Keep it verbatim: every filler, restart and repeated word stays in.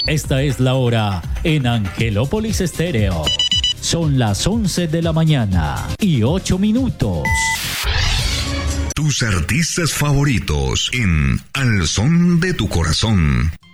Esta es la hora en Angelópolis Estéreo. Son las once de la mañana y ocho minutos. Tus artistas favoritos en Al Son de tu Corazón.